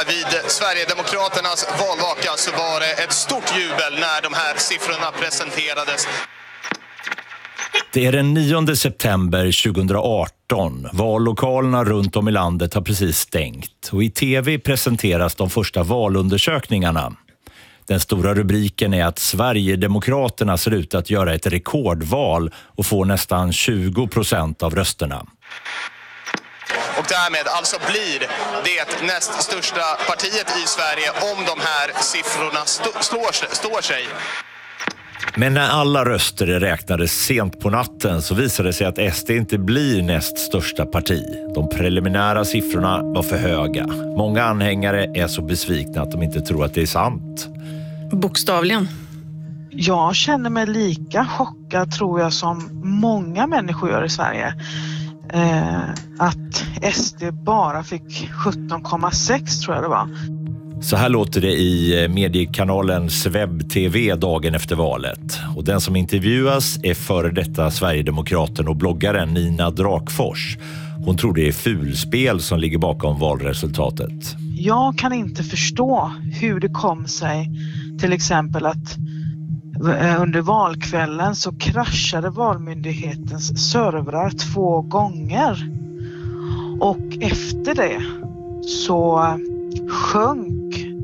vid Sverigedemokraternas valvaka så var det ett stort jubel när de här siffrorna presenterades. Det är den 9 september 2018. Vallokalerna runt om i landet har precis stängt. Och i tv presenteras de första valundersökningarna. Den stora rubriken är att Sverigedemokraterna ser ut att göra ett rekordval och få nästan 20% av rösterna. Och därmed alltså blir det näst största partiet i Sverige om de här siffrorna står sig. Men när alla röster räknades sent på natten så visade det sig att SD inte blir näst största parti. De preliminära siffrorna var för höga. Många anhängare är så besvikna att de inte tror att det är sant. Bokstavligen. Jag känner mig lika chockad tror jag som många människor gör i Sverige. Att SD bara fick 17,6 tror jag det var. Så här låter det i mediekanalens webb-tv dagen efter valet. Och den som intervjuas är före detta Sverigedemokraten och bloggaren Nina Drakfors. Hon tror det är fulspel som ligger bakom valresultatet. Jag kan inte förstå hur det kom sig till exempel att under valkvällen så kraschade Valmyndighetens servrar 2 gånger. Och efter det så sjönk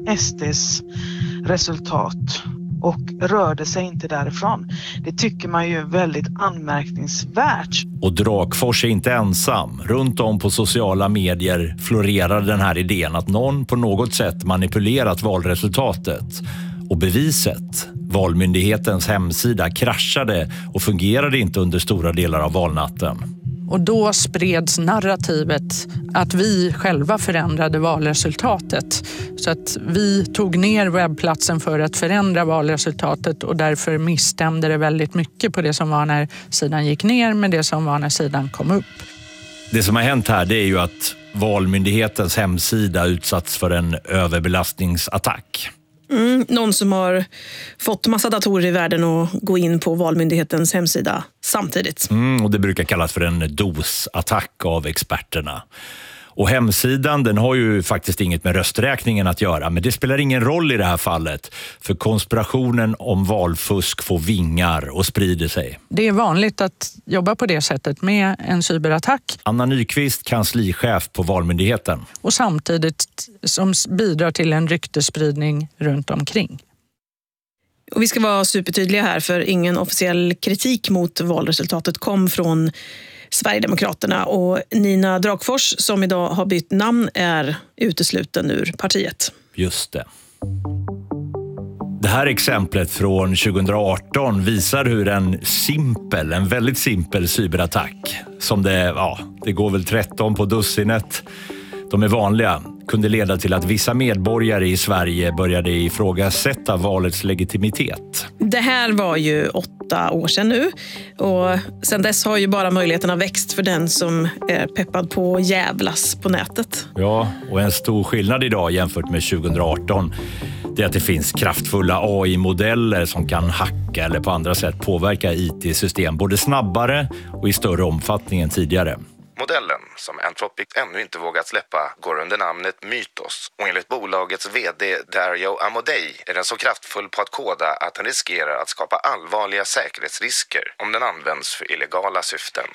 SDs resultat och rörde sig inte därifrån. Det tycker man ju är väldigt anmärkningsvärt. Och Drakfors är inte ensam. Runt om på sociala medier florerar den här idén att någon på något sätt manipulerat valresultatet. Och beviset, Valmyndighetens hemsida, kraschade och fungerade inte under stora delar av valnatten. Och då spreds narrativet att vi själva förändrade valresultatet. Så att vi tog ner webbplatsen för att förändra valresultatet och därför misstämde det väldigt mycket på det som var när sidan gick ner med det som var när sidan kom upp. Det som har hänt här det är ju att Valmyndighetens hemsida utsatts för en överbelastningsattack. Någon som har fått massa datorer i världen att gå in på Valmyndighetens hemsida samtidigt. Och det brukar kallas för en DOS-attack av experterna. Och hemsidan den har ju faktiskt inget med rösträkningen att göra, men det spelar ingen roll i det här fallet. För konspirationen om valfusk får vingar och sprider sig. Det är vanligt att jobba på det sättet med en cyberattack. Anna Nyqvist, kanslichef på Valmyndigheten. Och samtidigt som bidrar till en ryktespridning runt omkring. Och vi ska vara supertydliga här för ingen officiell kritik mot valresultatet kom från Sverigedemokraterna och Nina Drakfors som idag har bytt namn är utesluten ur partiet. Just det. Det här exemplet från 2018 visar hur en väldigt simpel cyberattack som det går väl 13 på dussinet. De är vanliga, kunde leda till att vissa medborgare i Sverige började ifrågasätta valets legitimitet. Det här var ju 8 år sedan nu och sedan dess har ju bara möjligheterna växt för den som är peppad på jävlas på nätet. Ja, och en stor skillnad idag jämfört med 2018 det är att det finns kraftfulla AI-modeller som kan hacka eller på andra sätt påverka IT-system både snabbare och i större omfattning än tidigare. Modellen, som Anthropic ännu inte vågat släppa, går under namnet Mythos och enligt bolagets vd Dario Amodei är den så kraftfull på att koda att den riskerar att skapa allvarliga säkerhetsrisker om den används för illegala syften.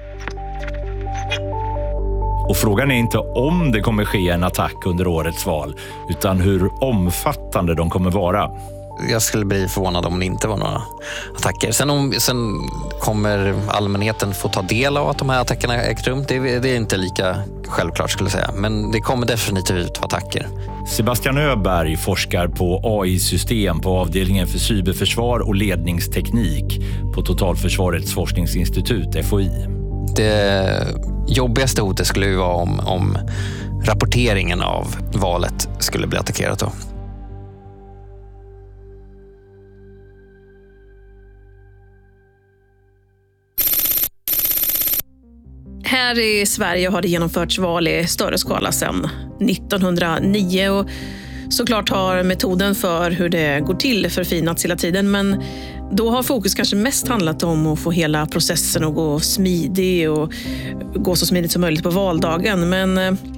Och frågan är inte om det kommer ske en attack under årets val, utan hur omfattande de kommer vara. Jag skulle bli förvånad om det inte var några attacker. Sen kommer allmänheten få ta del av att de här attackerna ägt rum. Det är inte lika självklart skulle jag säga. Men det kommer definitivt vara attacker. Sebastian Öberg forskar på AI-system på avdelningen för cyberförsvar och ledningsteknik på Totalförsvarets forskningsinstitut, FOI. Det jobbigaste hotet skulle ju vara om rapporteringen av valet skulle bli attackerat då. Här i Sverige har det genomförts val i större skala sedan 1909 och såklart har metoden för hur det går till förfinats hela tiden, men då har fokus kanske mest handlat om att få hela processen att gå smidig och gå så smidigt som möjligt på valdagen. Men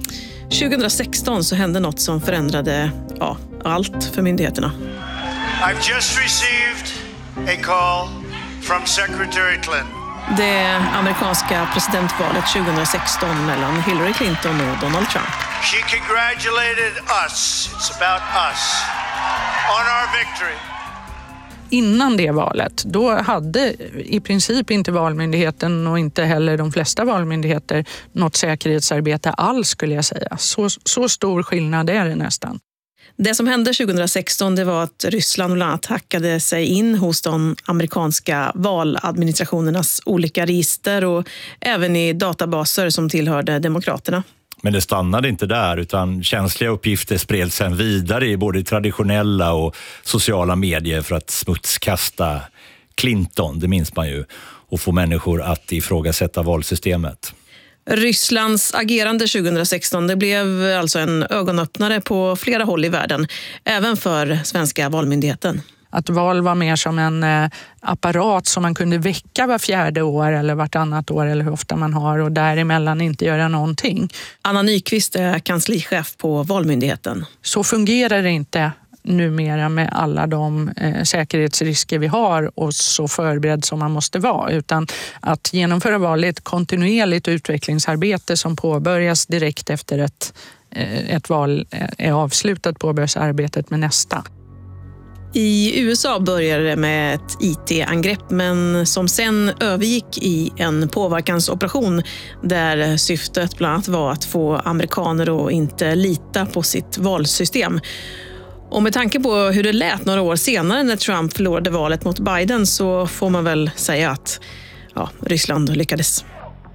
2016 så hände något som förändrade allt för myndigheterna. I've just received a call from Secretary Clinton. Det amerikanska presidentvalet 2016 mellan Hillary Clinton och Donald Trump. She congratulated us. It's about us. On our victory. Innan det valet, då hade i princip inte Valmyndigheten och inte heller de flesta valmyndigheter något säkerhetsarbete alls, skulle jag säga. Så stor skillnad är det nästan. Det som hände 2016 det var att Ryssland bland annat hackade sig in hos de amerikanska valadministrationernas olika register och även i databaser som tillhörde demokraterna. Men det stannade inte där, utan känsliga uppgifter spreds sedan vidare i både traditionella och sociala medier för att smutskasta Clinton, det minns man ju, och få människor att ifrågasätta valsystemet. Rysslands agerande 2016 det blev alltså en ögonöppnare på flera håll i världen, även för svenska valmyndigheten. Att val var mer som en apparat som man kunde väcka var 4:e år eller vartannat år eller hur ofta man har och däremellan inte göra någonting. Anna Nyqvist är kanslichef på Valmyndigheten. Så fungerar det inte numera med alla de säkerhetsrisker vi har och så förberedd som man måste vara, utan att genomföra val är ett kontinuerligt utvecklingsarbete som påbörjas direkt efter ett val är avslutat, påbörjas arbetet med nästa. I USA började det med ett IT-angrepp men som sen övergick i en påverkansoperation där syftet bland annat var att få amerikaner att inte lita på sitt valsystem. Och med tanke på hur det lät några år senare när Trump förlorade valet mot Biden så får man väl säga att Ryssland lyckades.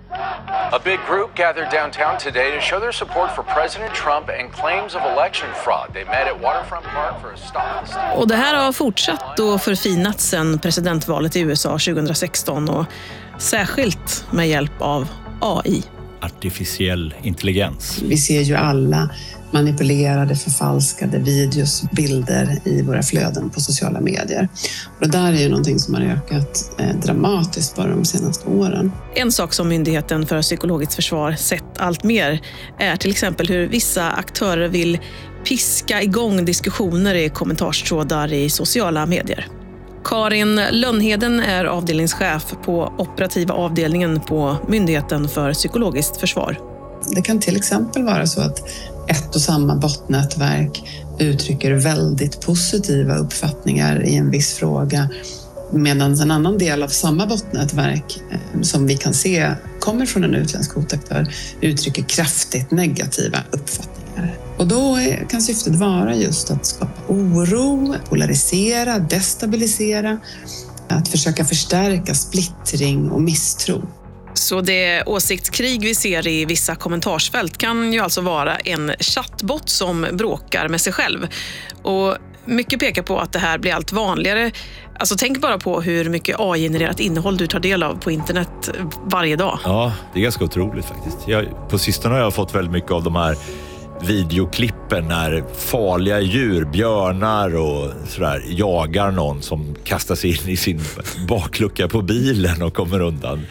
A big group gathered downtown today to show their support for President Trump and claims of election fraud. They met at Waterfront Park for a stop. Och det här har fortsatt och förfinats sedan presidentvalet i USA 2016 och särskilt med hjälp av AI. Artificiell intelligens. Vi ser ju alla manipulerade, förfalskade videos, bilder i våra flöden på sociala medier. Och det där är ju någonting som har ökat dramatiskt bara de senaste åren. En sak som Myndigheten för psykologiskt försvar sett allt mer är till exempel hur vissa aktörer vill piska igång diskussioner i kommentarstrådar i sociala medier. Karin Lönnheden är avdelningschef på operativa avdelningen på Myndigheten för psykologiskt försvar. Det kan till exempel vara så att ett och samma botnätverk uttrycker väldigt positiva uppfattningar i en viss fråga medan en annan del av samma botnätverk som vi kan se kommer från en utländsk hotaktör uttrycker kraftigt negativa uppfattningar. Och då kan syftet vara just att skapa oro, polarisera, destabilisera, att försöka förstärka splittring och misstro. Så det åsiktskrig vi ser i vissa kommentarsfält kan ju alltså vara en chattbot som bråkar med sig själv. Och mycket pekar på att det här blir allt vanligare. Alltså tänk bara på hur mycket AI-genererat innehåll du tar del av på internet varje dag. Ja, det är ganska otroligt faktiskt. På sistone har jag fått väldigt mycket av de här videoklippen när farliga djur, björnar och sådär, jagar någon som kastar sig in i sin baklucka på bilen och kommer undan.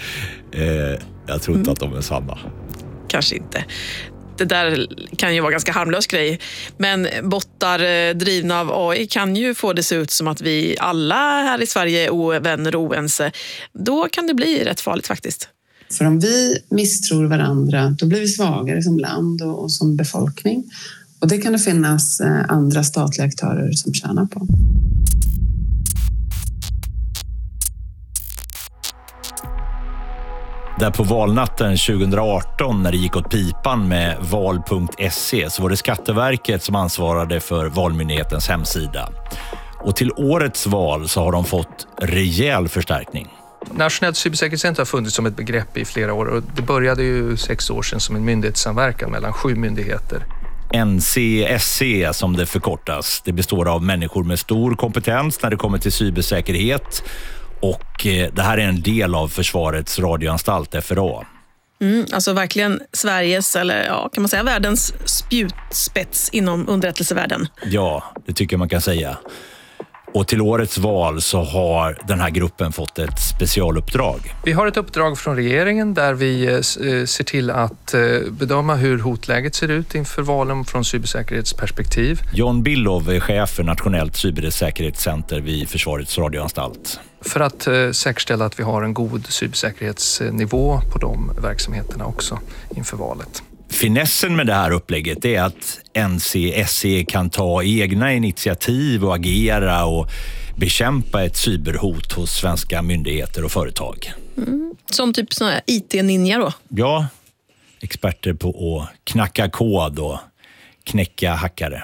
Jag tror inte att de är samma. Kanske inte. Det där kan ju vara ganska harmlös grej. Men bottar drivna av AI kan ju få det se ut som att vi alla här i Sverige är ovänner och oense. Då kan det bli rätt farligt faktiskt. För om vi misstror varandra, då blir vi svagare som land och som befolkning. Och det kan det finnas andra statliga aktörer som tjänar på. Där på valnatten 2018 när det gick åt pipan med val.se så var det Skatteverket som ansvarade för Valmyndighetens hemsida. Och till årets val så har de fått rejäl förstärkning. Nationellt cybersäkerhetscenter har funnits som ett begrepp i flera år och det började ju 6 år sedan som en myndighetssamverkan mellan 7 myndigheter. NCSC som det förkortas. Det består av människor med stor kompetens när det kommer till cybersäkerhet. Och det här är en del av Försvarets radioanstalt, FRA. Alltså verkligen Sveriges, eller kan man säga världens spjutspets inom underrättelsevärlden. Ja, det tycker man kan säga. Och till årets val så har den här gruppen fått ett specialuppdrag. Vi har ett uppdrag från regeringen där vi ser till att bedöma hur hotläget ser ut inför valen från cybersäkerhetsperspektiv. John Billov är chef för Nationellt cybersäkerhetscenter vid Försvarets radioanstalt. För att säkerställa att vi har en god cybersäkerhetsnivå på de verksamheterna också inför valet. Finessen med det här upplägget är att NCSE kan ta egna initiativ och agera och bekämpa ett cyberhot hos svenska myndigheter och företag. Som typ såna här IT-ninja då? Ja, experter på att knacka kod och knäcka hackare.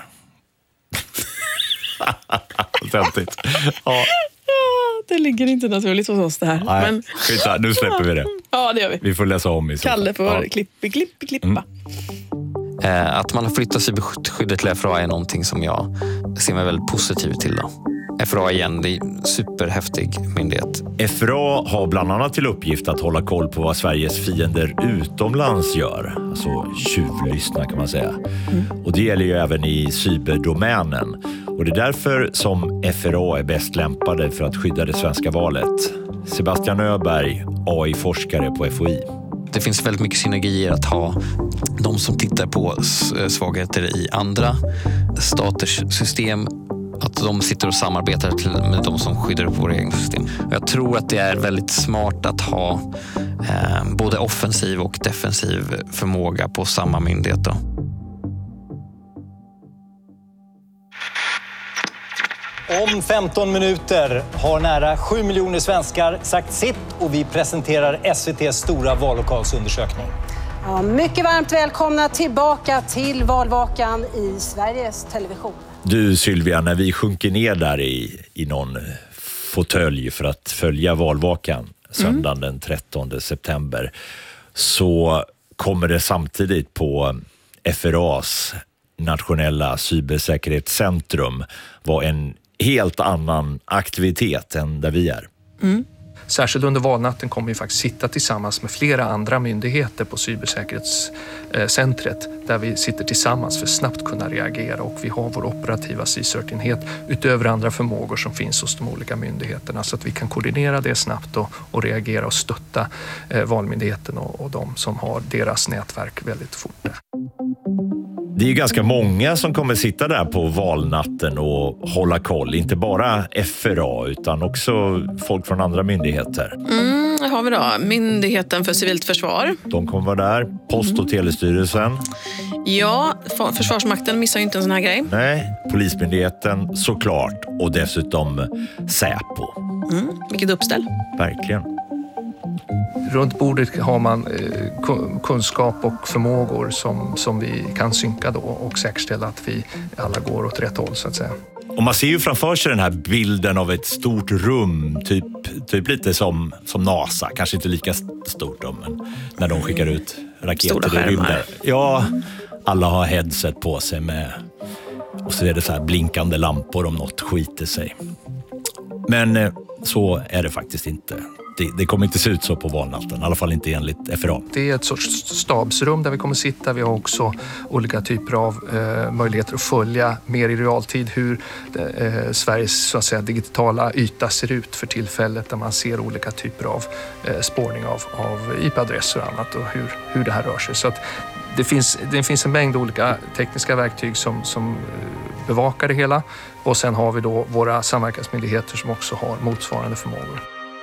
Väldigt. Ja. Det ligger inte naturligt hos oss det här. Nej, men... nu släpper vi det. Ja, det gör vi. Vi får läsa om i så fall. Kalle får klippa. Att man har flyttat cyberskyddet till FRA är någonting som jag ser mig väldigt positiv till. Då. FRA igen, det är en superhäftig myndighet. FRA har bland annat till uppgift att hålla koll på vad Sveriges fiender utomlands gör. Alltså tjuvlyssna kan man säga. Och det gäller ju även i cyberdomänen. Och det är därför som FRA är bäst lämpade för att skydda det svenska valet. Sebastian Öberg, AI-forskare på FOI. Det finns väldigt mycket synergier att ha de som tittar på svagheter i andra staters system, att de sitter och samarbetar med de som skyddar upp våra egna system. Jag tror att det är väldigt smart att ha både offensiv och defensiv förmåga på samma myndighet då. Om 15 minuter har nära 7 miljoner svenskar sagt sitt och vi presenterar SVT:s stora vallokalsundersökning. Ja, mycket varmt välkomna tillbaka till valvakan i Sveriges Television. Du Sylvia, när vi sjunker ner där i någon fåtölj för att följa valvakan söndagen den 13 september så kommer det samtidigt på FRAs nationella cybersäkerhetscentrum vara en helt annan aktivitet än där vi är. Särskilt under valnatten kommer vi faktiskt sitta tillsammans med flera andra myndigheter på cybersäkerhetscentret där vi sitter tillsammans för att snabbt kunna reagera, och vi har vår operativa CSIRT-enhet utöver andra förmågor som finns hos de olika myndigheterna så att vi kan koordinera det snabbt och reagera och stötta valmyndigheten och de som har deras nätverk väldigt fort. Det är ju ganska många som kommer sitta där på valnatten och hålla koll. Inte bara FRA utan också folk från andra myndigheter. Här har vi då Myndigheten för civilt försvar. De kommer vara där. Post- och telestyrelsen. Ja, Försvarsmakten missar ju inte en sån här grej. Nej, Polismyndigheten såklart. Och dessutom Säpo. Vilket uppställ. Verkligen. Runt bordet har man kunskap och förmågor som vi kan synka då och säkerställa att vi alla går åt rätt håll så att säga. Och man ser ju framför sig den här bilden av ett stort rum, typ lite som NASA. Kanske inte lika stort då, men när de skickar ut raketer i rymden. Ja, alla har headset på sig med, och så är det så här blinkande lampor om något skiter sig. Men så är det faktiskt inte. Det kommer inte se ut så på valnatten, i alla fall inte enligt FRA. Det är ett sorts stabsrum där vi kommer sitta. Vi har också olika typer av möjligheter att följa mer i realtid hur Sveriges så att säga, digitala yta ser ut för tillfället, där man ser olika typer av spårning av IP-adresser och annat och hur det här rör sig. Så att det finns en mängd olika tekniska verktyg som bevakar det hela, och sen har vi då våra samverkansmyndigheter som också har motsvarande förmågor.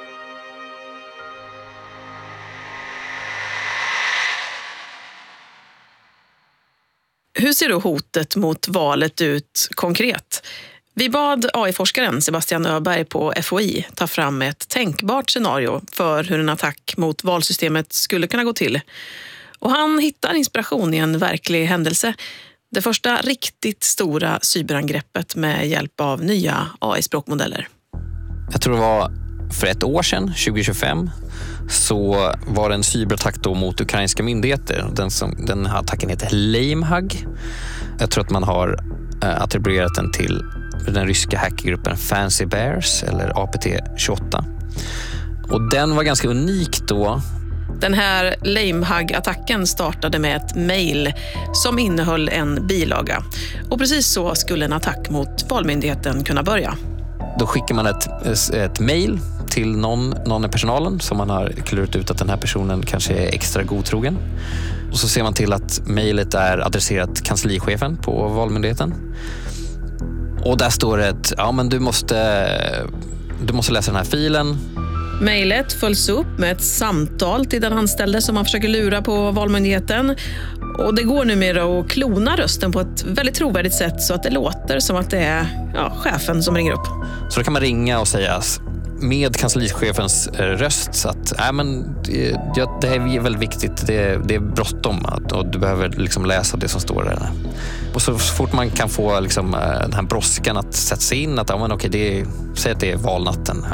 Hur ser då hotet mot valet ut konkret? Vi bad AI-forskaren Sebastian Öberg på FOI ta fram ett tänkbart scenario för hur en attack mot valsystemet skulle kunna gå till. Och han hittar inspiration i en verklig händelse. Det första riktigt stora cyberangreppet med hjälp av nya AI-språkmodeller. Jag tror det var för ett år sedan, 2025, så var det en cyberattack då mot ukrainska myndigheter. Den här attacken heter Lamehug. Jag tror att man har attribuerat den till den ryska hackergruppen Fancy Bears eller APT28. Och den var ganska unik då. Den här Lamehug-attacken startade med ett mejl som innehöll en bilaga. Och precis så skulle en attack mot valmyndigheten kunna börja. Då skickar man ett mejl till någon i personalen som man har klurat ut att den här personen kanske är extra godtrogen. Och så ser man till att mejlet är adresserat kanslichefen på Valmyndigheten. Och där står det att men du måste läsa den här filen. Mejlet följs upp med ett samtal till den anställde som man försöker lura på Valmyndigheten. Och det går numera att klona rösten på ett väldigt trovärdigt sätt så att det låter som att det är chefen som ringer upp. Så då kan man ringa och säga med kanslichefens röst så att det är väldigt viktigt, det är bråttom och du behöver liksom läsa det som står där. Och så fort man kan få liksom, den här brådskan att sätta sig in att säg att det är valnatten.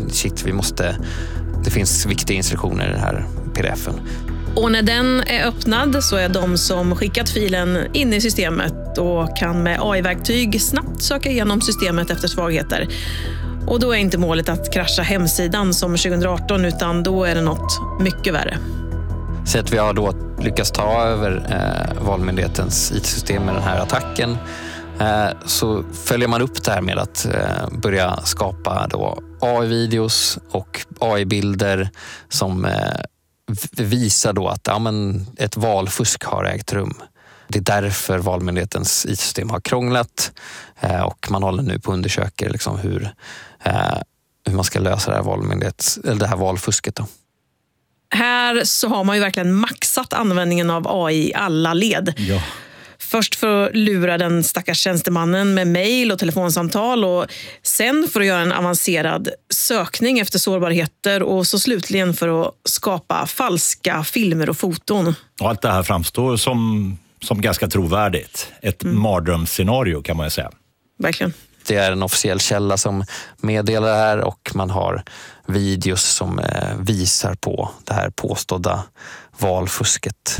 Det finns viktiga instruktioner i den här pdf-en. Och när den är öppnad så är de som skickat filen inne i systemet och kan med AI-verktyg snabbt söka igenom systemet efter svagheter. Och då är inte målet att krascha hemsidan som 2018 utan då är det något mycket värre. Så att vi har då lyckats ta över Valmyndighetens IT-system med den här attacken. Så följer man upp det här med att börja skapa då AI-videos och AI-bilder som visar då att ett valfusk har ägt rum. Det är därför Valmyndighetens IT-system har krånglat och man håller nu på att undersöka liksom hur man ska lösa det här valfusket då. Här så har man ju verkligen maxat användningen av AI i alla led. Ja. Först för att lura den stackars tjänstemannen med mejl och telefonsamtal och sen för att göra en avancerad sökning efter sårbarheter och så slutligen för att skapa falska filmer och foton. Och allt det här framstår som ganska trovärdigt. Ett mardrömsscenario kan man ju säga. Verkligen. Det är en officiell källa som meddelar det här och man har videos som visar på det här påstådda valfusket.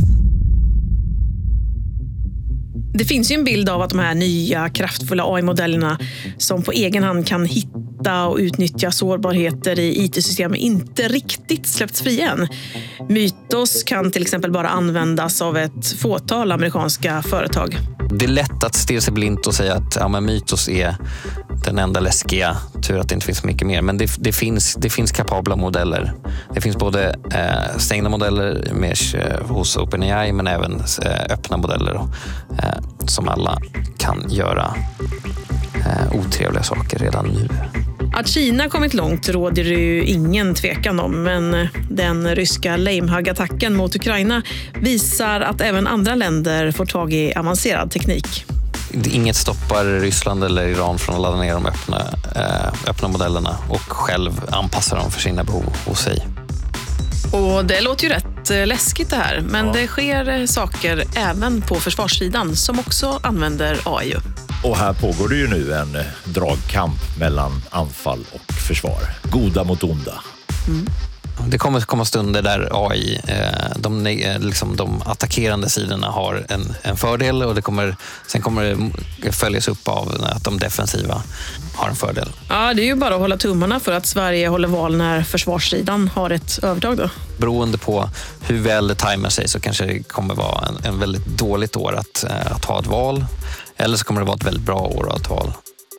Det finns ju en bild av att de här nya kraftfulla AI-modellerna som på egen hand kan hitta och utnyttja sårbarheter i IT-system inte riktigt släppts fri än. Mythos kan till exempel bara användas av ett fåtal amerikanska företag. Det är lätt att stirra sig blint och säga att Mythos är den enda läskiga, tur att det inte finns mycket mer. Men det finns kapabla modeller. Det finns både stängda modeller hos OpenAI men även öppna modeller som alla kan göra otrevliga saker redan nu. Att Kina kommit långt råder det ju ingen tvekan om, men den ryska Lamehug-attacken mot Ukraina visar att även andra länder får tag i avancerad teknik. Inget stoppar Ryssland eller Iran från att ladda ner de öppna modellerna och själv anpassa dem för sina behov hos sig. Och det låter ju rätt läskigt det här, men det sker saker även på försvarssidan som också använder AI. Och här pågår det ju nu en dragkamp mellan anfall och försvar. Goda mot onda. Det kommer komma stunder där AI, de attackerande sidorna har en fördel och sen kommer det följas upp av att de defensiva har en fördel. Ja, det är ju bara att hålla tummarna för att Sverige håller val när försvarssidan har ett övertag då. Beroende på hur väl det tajmar sig så kanske det kommer vara en väldigt dåligt år att ha ett val. Eller så kommer det vara ett väldigt bra år att ha ett val.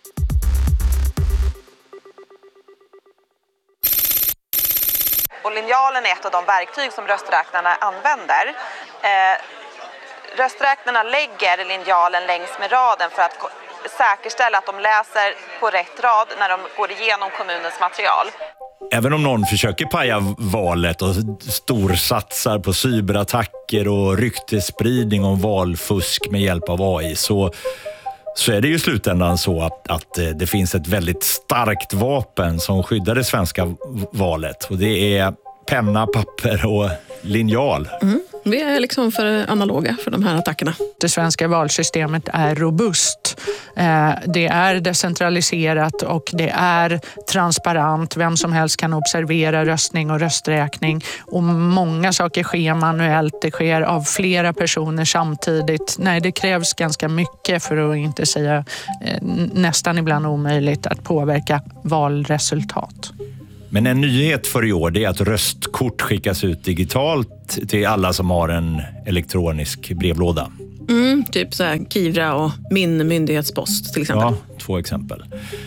Och linjalen är ett av de verktyg som rösträknarna använder. Rösträknarna lägger linjalen längs med raden för att säkerställa att de läser på rätt rad när de går igenom kommunens material. Även om någon försöker paja valet och storsatsar på cyberattacker och ryktesspridning om valfusk med hjälp av AI så är det ju i slutändan så att det finns ett väldigt starkt vapen som skyddar det svenska valet. Och det är penna, papper och linjal. Vi är liksom för analoga för de här attackerna. Det svenska valsystemet är robust. Det är decentraliserat och det är transparent. Vem som helst kan observera röstning och rösträkning. Och många saker sker manuellt. Det sker av flera personer samtidigt. Nej, det krävs ganska mycket för att inte säga nästan ibland omöjligt att påverka valresultat. Men en nyhet för i år är att röstkort skickas ut digitalt till alla som har en elektronisk brevlåda. Typ så här Kivra och min myndighetspost till exempel. Ja, 2 exempel.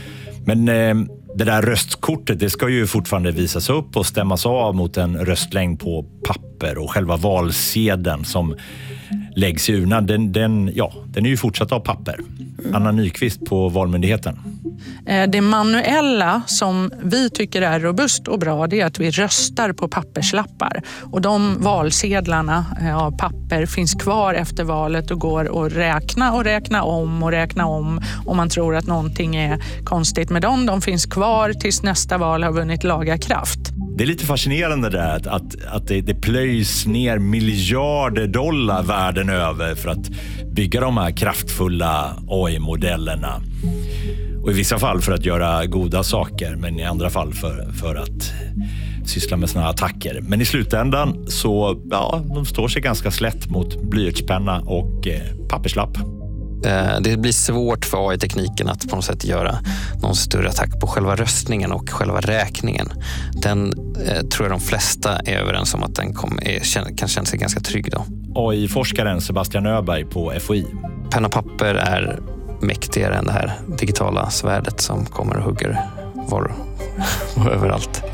Men det där röstkortet, det ska ju fortfarande visas upp och stämmas av mot en röstlängd på papper, och själva valsedeln som läggs i urnan, den är ju fortsatt av papper. Anna Nyqvist på Valmyndigheten. Det manuella som vi tycker är robust och bra, det är att vi röstar på papperslappar. Och de valsedlarna av papper finns kvar efter valet och går att räkna om man tror att någonting är konstigt med dem. De finns kvar tills nästa val har vunnit laga kraft. Det är lite fascinerande där att det plöjs ner miljarder dollar världen över för att bygga de här kraftfulla AI-modellerna. Och i vissa fall för att göra goda saker, men i andra fall för att syssla med såna attacker. Men i slutändan så, de står sig ganska slätt mot blyertspenna och papperslapp. Det blir svårt för AI-tekniken att på något sätt göra någon större attack på själva röstningen och själva räkningen. Den tror jag de flesta är överens om att den kan känna sig ganska trygg då. AI-forskaren Sebastian Öberg på FOI. Penna och papper är mäktigare än det här digitala svärdet som kommer och hugger var och överallt.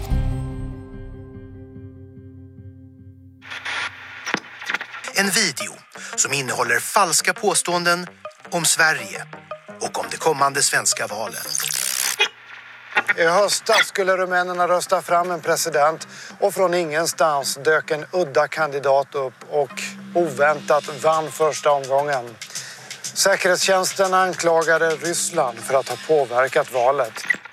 En video som innehåller falska påståenden om Sverige och om det kommande svenska valet. I höstas skulle rumänerna rösta fram en president och från ingenstans dök en udda kandidat upp och oväntat vann första omgången. Säkerhetstjänsten anklagade Ryssland för att ha påverkat valet.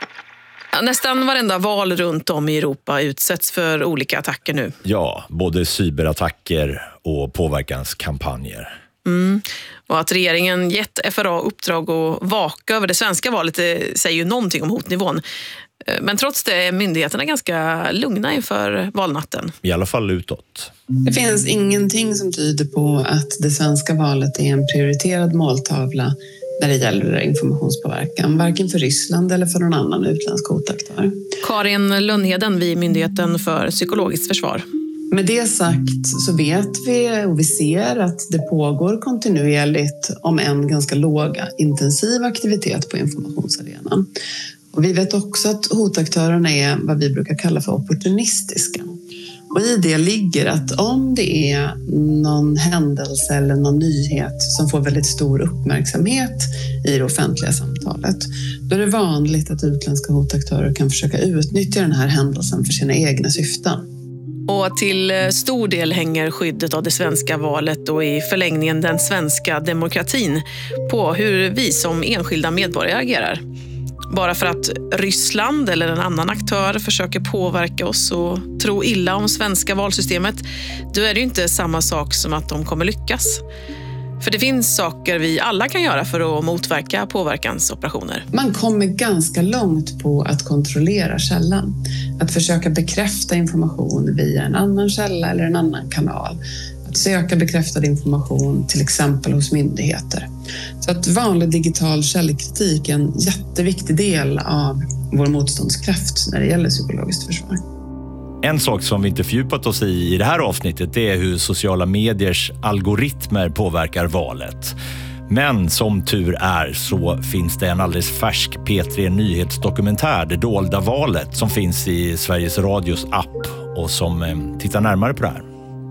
Nästan varenda val runt om i Europa utsätts för olika attacker nu. Ja, både cyberattacker och påverkanskampanjer. Och att regeringen gett FRA uppdrag att vaka över det svenska valet, det säger ju någonting om hotnivån. Men trots det är myndigheterna ganska lugna inför valnatten. I alla fall utåt. Det finns ingenting som tyder på att det svenska valet är en prioriterad måltavla när det gäller informationspåverkan, varken för Ryssland eller för någon annan utländsk hotaktör. Karin Lönnheden vid Myndigheten för psykologiskt försvar. Med det sagt så vet vi och vi ser att det pågår kontinuerligt, om en ganska låg intensiv aktivitet på informationsarenan. Och vi vet också att hotaktörerna är vad vi brukar kalla för opportunistiska. Och i det ligger att om det är någon händelse eller någon nyhet som får väldigt stor uppmärksamhet i det offentliga samtalet, då är det vanligt att utländska hotaktörer kan försöka utnyttja den här händelsen för sina egna syften. Och till stor del hänger skyddet av det svenska valet och i förlängningen den svenska demokratin på hur vi som enskilda medborgare agerar. Bara för att Ryssland eller en annan aktör försöker påverka oss och tro illa om svenska valsystemet, då är det ju inte samma sak som att de kommer lyckas. För det finns saker vi alla kan göra för att motverka påverkansoperationer. Man kommer ganska långt på att kontrollera källan. Att försöka bekräfta information via en annan källa eller en annan kanal. Att söka bekräftad information till exempel hos myndigheter. Så att vanlig digital källkritik är en jätteviktig del av vår motståndskraft när det gäller psykologiskt försvar. En sak som vi inte fördjupat oss i det här avsnittet, det är hur sociala mediers algoritmer påverkar valet. Men som tur är så finns det en alldeles färsk P3 nyhetsdokumentär, Det dolda valet, som finns i Sveriges Radios app och som tittar närmare på det här.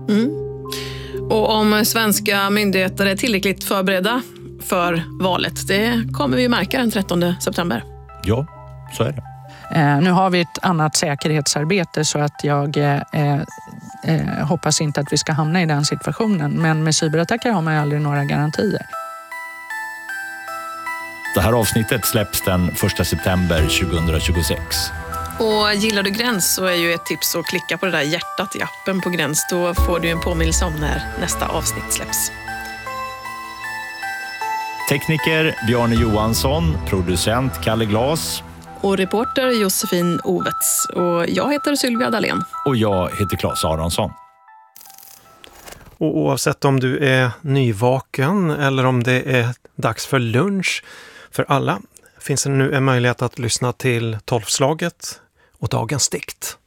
Och om svenska myndigheter är tillräckligt förberedda för valet, det kommer vi märka den 13 september. Ja, så är det. Nu har vi ett annat säkerhetsarbete så att jag hoppas inte att vi ska hamna i den situationen. Men med cyberattacker har man ju aldrig några garantier. Det här avsnittet släpps den 1 september 2026. Och gillar du Gräns så är ju ett tips att klicka på det där hjärtat i appen på Gräns. Då får du en påminnelse om när nästa avsnitt släpps. Tekniker Bjarne Johansson, producent Kalle Glas. Och reporter Josefin Ovets. Och jag heter Sylvia Dahlén. Och jag heter Claes Aronsson. Och oavsett om du är nyvaken eller om det är dags för lunch, för alla finns det nu en möjlighet att lyssna till 12-slaget och dagens dikt.